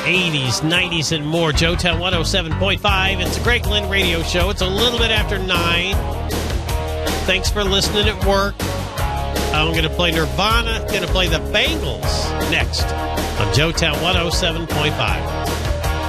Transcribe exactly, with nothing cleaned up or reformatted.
eighties, nineties, and more. Joetown one oh seven point five. It's a Greg Lynn radio show. It's a little bit after nine. Thanks for listening at work. I'm going to play Nirvana. Going to play the Bangles next on Joetown one oh seven point five.